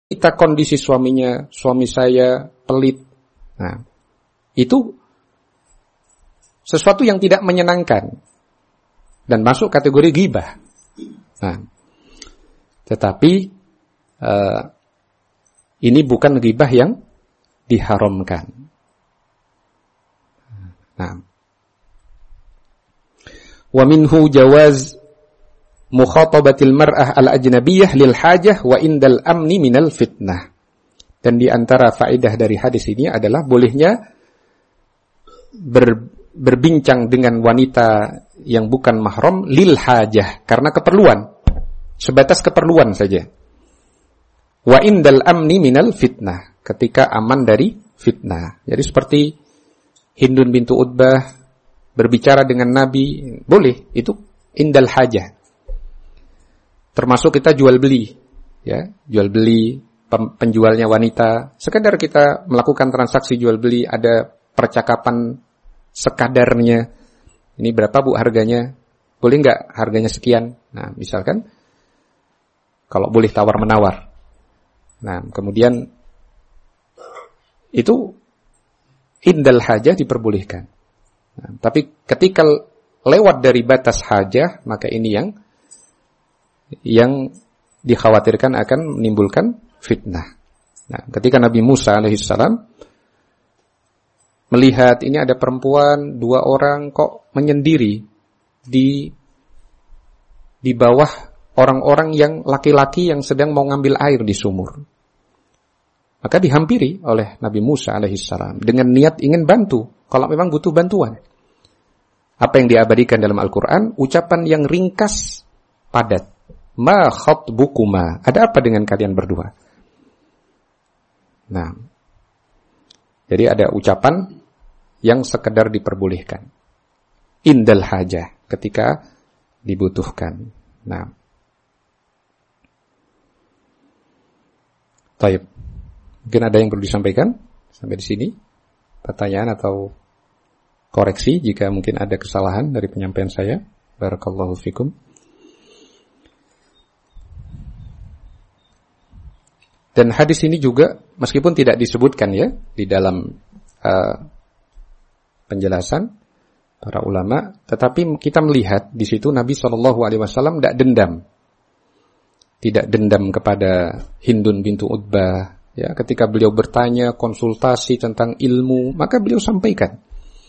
kita kondisi suaminya, suami saya pelit. Nah, itu sesuatu yang tidak menyenangkan dan masuk kategori ghibah. Nah, tetapi ini bukan ghibah yang diharamkan. Nah, wa minhu jawaz mukhatabatil mar'ah al-ajnabiyyah lil hajah wa indal amni minal fitnah. Dan di antara faedah dari hadis ini adalah bolehnya berbincang dengan wanita yang bukan mahram lil hajah, karena keperluan, sebatas keperluan saja. Wa indal amni minal fitnah, ketika aman dari fitnah. Jadi seperti Hindun bintu Utbah berbicara dengan Nabi, boleh, itu indal hajah. Termasuk kita jual beli, ya, jual beli, penjualnya wanita, sekedar kita melakukan transaksi jual beli, ada percakapan sekadarnya. Ini berapa Bu harganya? Boleh nggak harganya sekian? Nah, misalkan kalau boleh tawar-menawar. Nah, kemudian itu indal hajah diperbolehkan. Nah, tapi ketika lewat dari batas hajah, maka ini yang dikhawatirkan akan menimbulkan fitnah. Nah, ketika Nabi Musa alaihissalam melihat ini ada perempuan 2 orang kok menyendiri di bawah orang-orang yang laki-laki yang sedang mau ngambil air di sumur, maka dihampiri oleh Nabi Musa alaihissalam dengan niat ingin bantu kalau memang butuh bantuan. Apa yang diabadikan dalam Al-Quran? Ucapan yang ringkas, padat. Ma khatbukuma, ada apa dengan kalian berdua? Nah, jadi ada ucapan yang sekedar diperbolehkan. Indal hajah, ketika dibutuhkan. Nah, taib. Mungkin ada yang perlu disampaikan sampai di sini? Pertanyaan atau koreksi jika mungkin ada kesalahan dari penyampaian saya. Barakallahu fikum. Dan hadis ini juga meskipun tidak disebutkan ya di dalam penjelasan para ulama, tetapi kita melihat di situ Nabi SAW tidak dendam kepada Hindun bintu Utbah. Ya, ketika beliau bertanya konsultasi tentang ilmu, maka beliau sampaikan.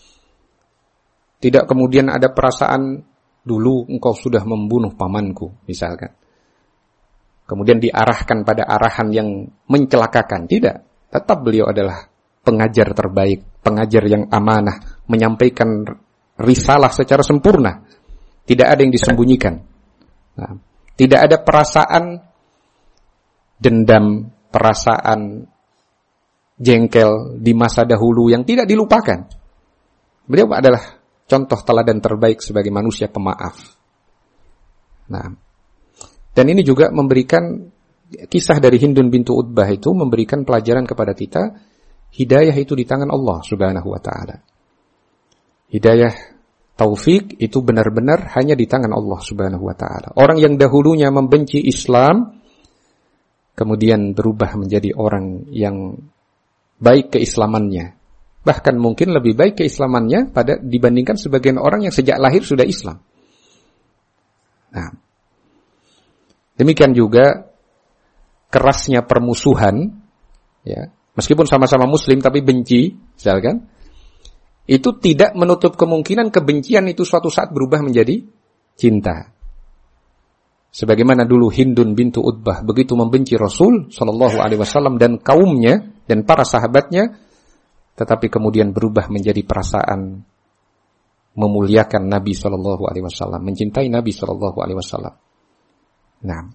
Tidak kemudian ada perasaan dulu engkau sudah membunuh pamanku misalkan. Kemudian diarahkan pada arahan yang mencelakakan. Tidak. Tetap beliau adalah pengajar terbaik, pengajar yang amanah, menyampaikan risalah secara sempurna. Tidak ada yang disembunyikan. Nah, tidak ada perasaan dendam, perasaan jengkel di masa dahulu yang tidak dilupakan. Beliau adalah contoh teladan terbaik sebagai manusia pemaaf. Nah, dan ini juga memberikan kisah dari Hindun bintu Utbah itu memberikan pelajaran kepada kita, hidayah itu di tangan Allah Subhanahu wa taala. Hidayah taufik itu benar-benar hanya di tangan Allah Subhanahu wa taala. Orang yang dahulunya membenci Islam kemudian berubah menjadi orang yang baik keislamannya. Bahkan mungkin lebih baik keislamannya dibandingkan sebagian orang yang sejak lahir sudah Islam. Nah, demikian juga kerasnya permusuhan, ya, meskipun sama-sama Muslim tapi benci, misalkan, itu tidak menutup kemungkinan kebencian itu suatu saat berubah menjadi cinta. Sebagaimana dulu Hindun bintu Utbah begitu membenci Rasul Shallallahu Alaihi Wasallam dan kaumnya dan para sahabatnya, tetapi kemudian berubah menjadi perasaan memuliakan Nabi Shallallahu Alaihi Wasallam, mencintai Nabi Shallallahu Alaihi Wasallam. Nah,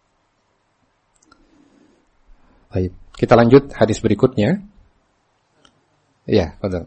baik, kita lanjut hadis berikutnya. Ya, betul.